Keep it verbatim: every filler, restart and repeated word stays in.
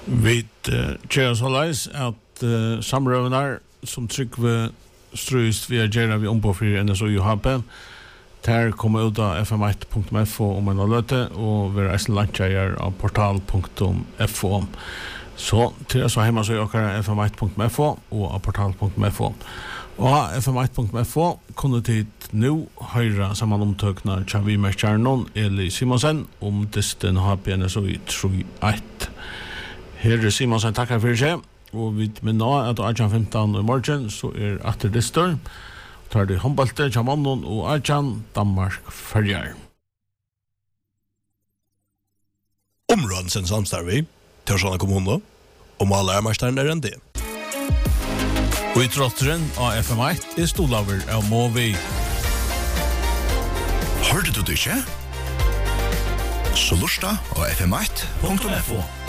Vi kjører så leis at uh, samrøvnar som Trygve strøyst via gjerra vi ombå for N S O U H P der kommer ut av f m one punkt f o om en av løte og vi er eisen landtjeier av portal punktum f o så til oss var hjemme så gjør f m one punkt f o og av portal punktum f o og av f m one punkt f o kunne tid nå høyre sammen omtøkene til vi med kjernen Eli Simonsen om disten H P N S O U tre ett. Her er Simonsen, takk for seg. Og vi minner at Arjan femton i morgen så er atter distor. Tar det håndbalte, Kjamannen og Arjan, Danmark følger. Områden samstarvi, Tørsjana kommune, og Malermesteren er en det. Og i trotteren av F M one er stolaver av Movi. Hørte du det ikke? Så lørsta av f m one punktum f o.